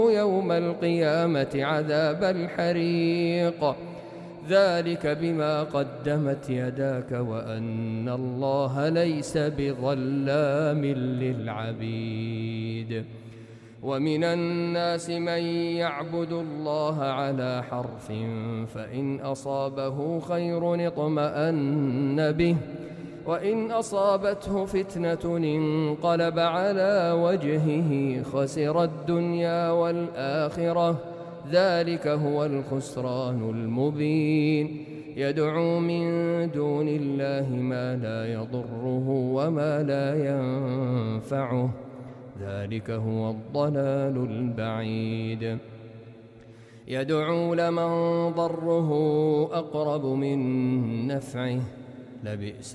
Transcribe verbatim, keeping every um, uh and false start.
يوم القيامة عذاب الحريق ذلك بما قدمت يداك وأن الله ليس بظلام للعبيد. ومن الناس من يعبد الله على حرف فإن أصابه خير اطمأن به وإن أصابته فتنة انقلب على وجهه خسر الدنيا والآخرة ذلك هو الخسران المبين. يدعو من دون الله ما لا يضره وما لا ينفعه ذلك هو الضلال البعيد. يدعو لمن ضره أقرب من نفعه لبئس